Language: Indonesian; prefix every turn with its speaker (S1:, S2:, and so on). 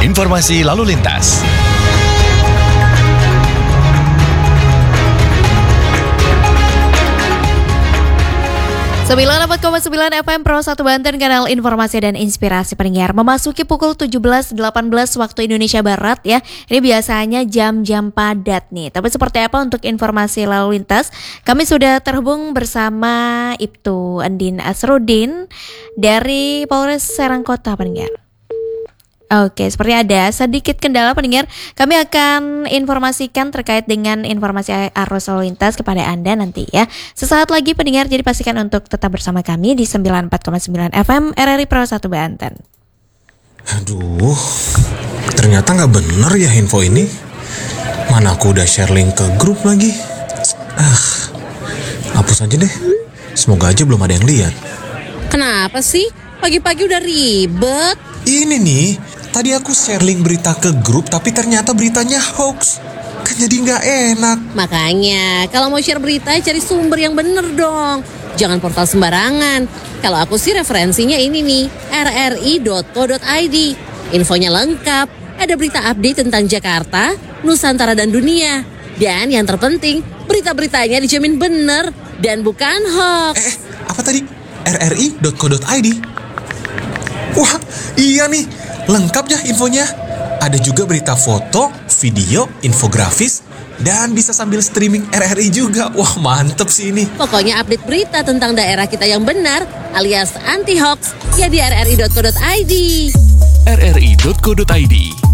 S1: informasi lalu lintas.
S2: 94,9 FM Pro 1 Banten, kanal informasi dan inspirasi pendengar. Memasuki pukul 17.18 waktu Indonesia Barat ya. Ini biasanya jam-jam padat nih. Tapi seperti apa untuk informasi lalu lintas? Kami sudah terhubung bersama Ibtu Andin Asrudin dari Polres Serang Kota, pendengar. Oke, seperti ada sedikit kendala pendengar. Kami akan informasikan terkait dengan informasi arus lalu lintas kepada Anda nanti ya. Sesaat lagi pendengar, jadi pastikan untuk tetap bersama kami di 94,9 FM RRI Pro 1 Banten.
S3: Aduh, ternyata gak bener ya info ini. Mana aku udah share link ke grup lagi. Hapus aja deh. Semoga aja belum ada yang lihat.
S4: Kenapa sih? Pagi-pagi udah ribet.
S3: Ini nih, tadi aku share link berita ke grup tapi ternyata beritanya hoax. Kan jadi gak enak.
S4: Makanya, kalau mau share berita cari sumber yang bener dong. Jangan portal sembarangan. Kalau aku sih referensinya ini nih, rri.co.id. Infonya lengkap, ada berita update tentang Jakarta, Nusantara dan dunia. Dan yang terpenting, berita-beritanya dijamin bener dan bukan hoax.
S3: Apa tadi? rri.co.id? Wah, iya nih, lengkap ya infonya. Ada juga berita foto, video, infografis, dan bisa sambil streaming RRI juga. Wah, mantep sih ini.
S4: Pokoknya update berita tentang daerah kita yang benar, alias anti-hoax, ya di rri.co.id.
S1: rri.co.id